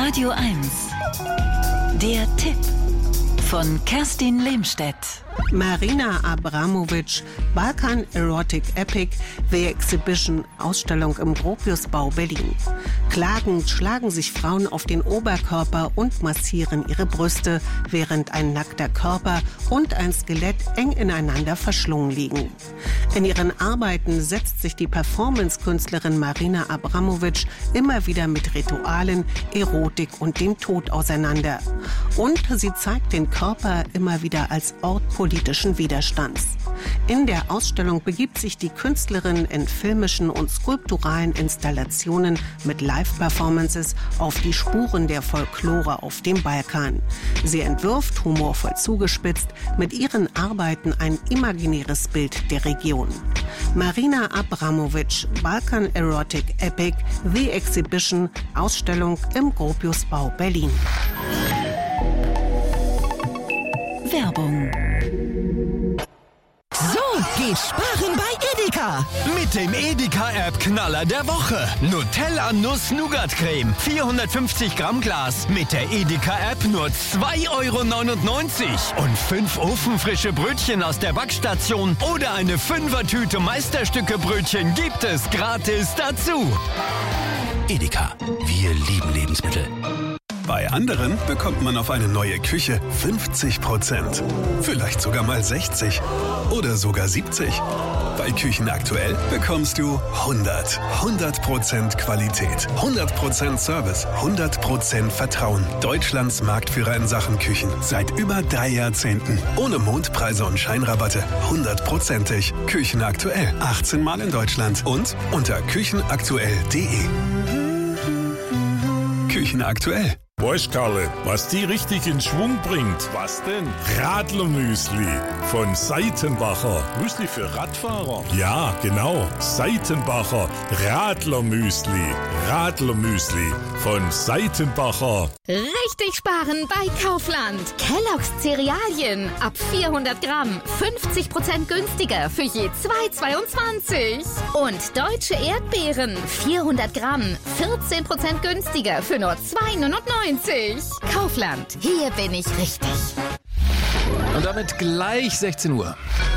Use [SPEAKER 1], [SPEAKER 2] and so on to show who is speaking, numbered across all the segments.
[SPEAKER 1] Radio 1. Der Tipp von Kerstin Lehmstedt.
[SPEAKER 2] Marina Abramovic, Balkan Erotic Epic, The Exhibition, Ausstellung im Gropiusbau Berlin. Klagend schlagen sich Frauen auf den Oberkörper und massieren ihre Brüste, während ein nackter Körper und ein Skelett eng ineinander verschlungen liegen. In ihren Arbeiten setzt sich die Performance-Künstlerin Marina Abramovic immer wieder mit Ritualen, Erotik und dem Tod auseinander. Und sie zeigt den Körper immer wieder als Ort politischen Widerstands. In der Ausstellung begibt sich die Künstlerin in filmischen und skulpturalen Installationen mit Live-Performances auf die Spuren der Folklore auf dem Balkan. Sie entwirft, humorvoll zugespitzt, mit ihren Arbeiten ein imaginäres Bild der Region. Marina Abramovic, Balkan Erotic Epic, The Exhibition, Ausstellung im Gropiusbau Berlin.
[SPEAKER 1] Werbung.
[SPEAKER 3] So geht Sparen bei Edeka.
[SPEAKER 4] Mit dem Edeka-App-Knaller der Woche. Nutella Nuss-Nougat-Creme. 450 Gramm Glas. Mit der Edeka-App nur 2,99 € Und 5 ofenfrische Brötchen aus der Backstation oder eine 5er-Tüte Meisterstücke-Brötchen gibt es gratis dazu.
[SPEAKER 5] Edeka, wir lieben Lebensmittel. Bei anderen bekommt man auf eine neue Küche 50%. Vielleicht sogar mal 60 oder sogar 70. Bei Küchen aktuell bekommst du 100% Qualität, 100% Service, 100% Vertrauen. Deutschlands Marktführer in Sachen Küchen seit über 3 Jahrzehnten. Ohne Mondpreise und Scheinrabatte, 100%ig. Küchen aktuell, 18 Mal in Deutschland und unter küchenaktuell.de. Küchen aktuell.
[SPEAKER 6] Weißt, Karle, was die richtig in Schwung bringt? Was denn? Radlermüsli von Seitenbacher. Müsli für Radfahrer? Ja, genau. Seitenbacher Radlermüsli. Radlermüsli von Seitenbacher.
[SPEAKER 7] Richtig sparen bei Kaufland. Kellogg's Cerealien ab 400 Gramm 50% günstiger für je 2,22. Und deutsche Erdbeeren 400 Gramm 14% günstiger für nur 2,99. Kaufland, hier bin ich richtig.
[SPEAKER 8] Und damit gleich 16 Uhr.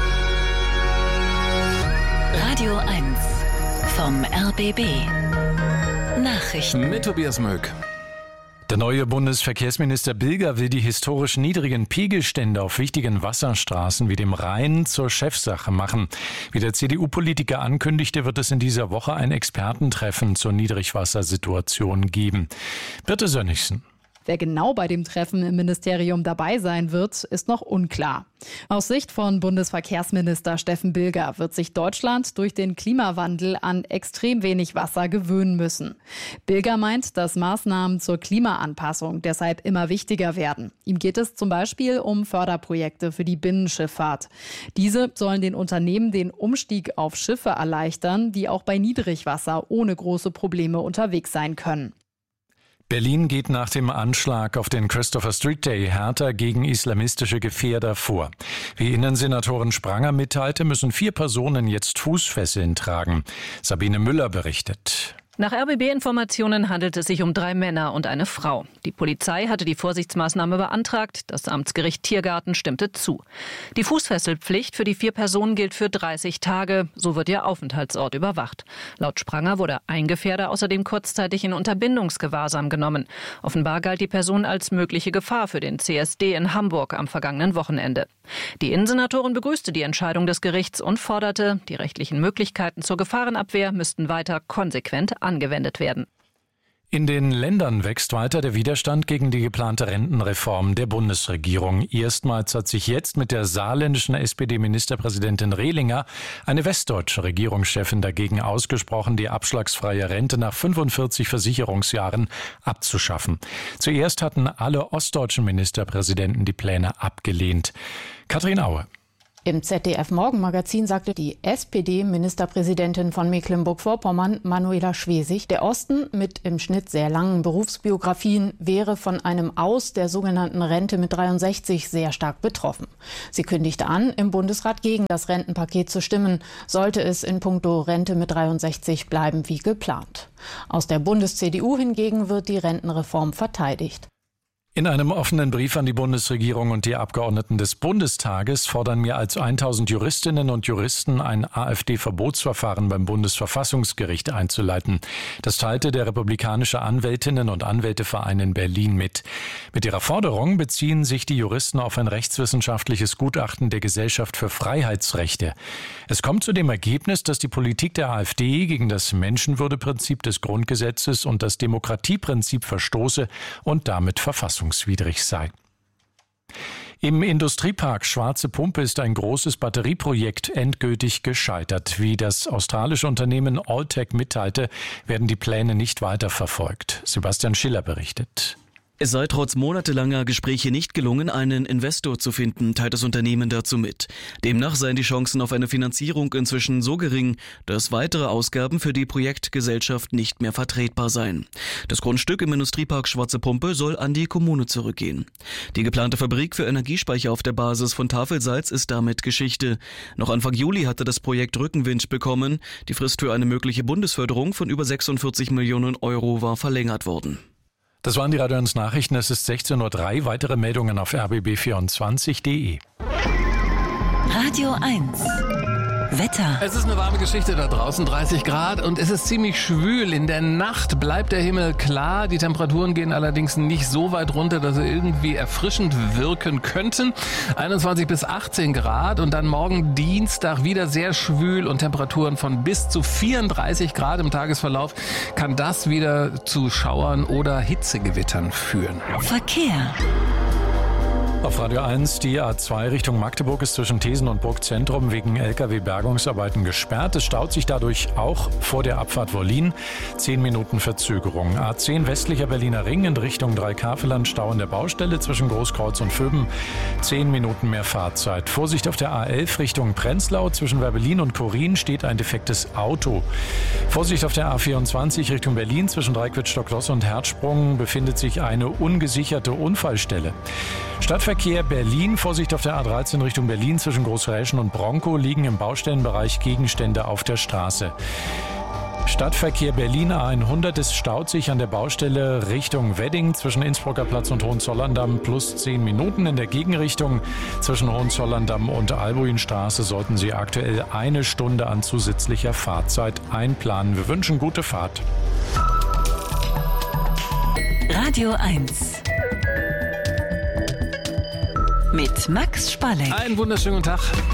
[SPEAKER 1] Radio 1 vom RBB. Nachrichten
[SPEAKER 8] Mit Tobias Möck. Der neue Bundesverkehrsminister Bilger will die historisch niedrigen Pegelstände auf wichtigen Wasserstraßen wie dem Rhein zur Chefsache machen. Wie der CDU-Politiker ankündigte, wird es in dieser Woche ein Expertentreffen zur Niedrigwassersituation geben. Birte Sönnigsen.
[SPEAKER 9] Wer genau bei dem Treffen im Ministerium dabei sein wird, ist noch unklar. Aus Sicht von Bundesverkehrsminister Steffen Bilger wird sich Deutschland durch den Klimawandel an extrem wenig Wasser gewöhnen müssen. Bilger meint, dass Maßnahmen zur Klimaanpassung deshalb immer wichtiger werden. Ihm geht es zum Beispiel um Förderprojekte für die Binnenschifffahrt. Diese sollen den Unternehmen den Umstieg auf Schiffe erleichtern, die auch bei Niedrigwasser ohne große Probleme unterwegs sein können.
[SPEAKER 8] Berlin geht nach dem Anschlag auf den Christopher Street Day härter gegen islamistische Gefährder vor. Wie Innensenatorin Spranger mitteilte, müssen 4 Personen jetzt Fußfesseln tragen. Sabine Müller berichtet.
[SPEAKER 10] Nach RBB-Informationen handelt es sich um 3 Männer und eine Frau. Die Polizei hatte die Vorsichtsmaßnahme beantragt. Das Amtsgericht Tiergarten stimmte zu. Die Fußfesselpflicht für die 4 Personen gilt für 30 Tage. So wird ihr Aufenthaltsort überwacht. Laut Spranger wurde ein Gefährder außerdem kurzzeitig in Unterbindungsgewahrsam genommen. Offenbar galt die Person als mögliche Gefahr für den CSD in Hamburg am vergangenen Wochenende. Die Innensenatorin begrüßte die Entscheidung des Gerichts und forderte, die rechtlichen Möglichkeiten zur Gefahrenabwehr müssten weiter konsequent angewendet werden.
[SPEAKER 8] In den Ländern wächst weiter der Widerstand gegen die geplante Rentenreform der Bundesregierung. Erstmals hat sich jetzt mit der saarländischen SPD-Ministerpräsidentin Rehlinger eine westdeutsche Regierungschefin dagegen ausgesprochen, die abschlagsfreie Rente nach 45 Versicherungsjahren abzuschaffen. Zuerst hatten alle ostdeutschen Ministerpräsidenten die Pläne abgelehnt. Katrin Aue.
[SPEAKER 11] Im ZDF-Morgenmagazin sagte die SPD-Ministerpräsidentin von Mecklenburg-Vorpommern, Manuela Schwesig, der Osten mit im Schnitt sehr langen Berufsbiografien wäre von einem Aus der sogenannten Rente mit 63 sehr stark betroffen. Sie kündigte an, im Bundesrat gegen das Rentenpaket zu stimmen, sollte es in puncto Rente mit 63 bleiben wie geplant. Aus der Bundes-CDU hingegen wird die Rentenreform verteidigt.
[SPEAKER 8] In einem offenen Brief an die Bundesregierung und die Abgeordneten des Bundestages fordern mehr als 1000 Juristinnen und Juristen, ein AfD-Verbotsverfahren beim Bundesverfassungsgericht einzuleiten. Das teilte der republikanische Anwältinnen- und Anwälteverein in Berlin mit. Mit ihrer Forderung beziehen sich die Juristen auf ein rechtswissenschaftliches Gutachten der Gesellschaft für Freiheitsrechte. Es kommt zu dem Ergebnis, dass die Politik der AfD gegen das Menschenwürdeprinzip des Grundgesetzes und das Demokratieprinzip verstoße und damit verfassungswidrig sei. Im Industriepark Schwarze Pumpe ist ein großes Batterieprojekt endgültig gescheitert. Wie das australische Unternehmen Alltech mitteilte, werden die Pläne nicht weiterverfolgt. Sebastian Schiller berichtet.
[SPEAKER 12] Es sei trotz monatelanger Gespräche nicht gelungen, einen Investor zu finden, teilt das Unternehmen dazu mit. Demnach seien die Chancen auf eine Finanzierung inzwischen so gering, dass weitere Ausgaben für die Projektgesellschaft nicht mehr vertretbar seien. Das Grundstück im Industriepark Schwarze Pumpe soll an die Kommune zurückgehen. Die geplante Fabrik für Energiespeicher auf der Basis von Tafelsalz ist damit Geschichte. Noch Anfang Juli hatte das Projekt Rückenwind bekommen. Die Frist für eine mögliche Bundesförderung von über 46 Millionen Euro war verlängert worden.
[SPEAKER 8] Das waren die Radio 1 Nachrichten. Es ist 16:03 Uhr. Weitere Meldungen auf rbb24.de.
[SPEAKER 1] Radio 1. Wetter.
[SPEAKER 13] Es ist eine warme Geschichte da draußen, 30 Grad und es ist ziemlich schwül. In der Nacht bleibt der Himmel klar. Die Temperaturen gehen allerdings nicht so weit runter, dass sie irgendwie erfrischend wirken könnten. 21 bis 18 Grad und dann morgen Dienstag wieder sehr schwül und Temperaturen von bis zu 34 Grad im Tagesverlauf. Kann das wieder zu Schauern oder Hitzegewittern führen.
[SPEAKER 1] Verkehr.
[SPEAKER 8] Auf Radio 1, die A2 Richtung Magdeburg ist zwischen Thesen und Burgzentrum wegen LKW-Bergungsarbeiten gesperrt. Es staut sich dadurch auch vor der Abfahrt Wollin. 10 Minuten Verzögerung. A10 westlicher Berliner Ring in Richtung Dreikafelland, Stau an der Baustelle zwischen Großkreuz und Vöben. 10 Minuten mehr Fahrzeit. Vorsicht auf der A11 Richtung Prenzlau. Zwischen Werbelin und Korin steht ein defektes Auto. Vorsicht auf der A24 Richtung Berlin. Zwischen Dreiquitz-Stocklosse und Herzsprung befindet sich eine ungesicherte Unfallstelle. Stadtverkehr Berlin, Vorsicht auf der A13 Richtung Berlin zwischen Großräschen und Bronkow liegen im Baustellenbereich Gegenstände auf der Straße. Stadtverkehr Berlin A100, es staut sich an der Baustelle Richtung Wedding zwischen Innsbrucker Platz und Hohenzollerndamm plus 10 Minuten. In der Gegenrichtung zwischen Hohenzollerndamm und Albuinstraße sollten Sie aktuell 1 Stunde an zusätzlicher Fahrzeit einplanen. Wir wünschen gute Fahrt.
[SPEAKER 1] Radio 1. Mit Max Spalleck.
[SPEAKER 13] Einen wunderschönen Tag.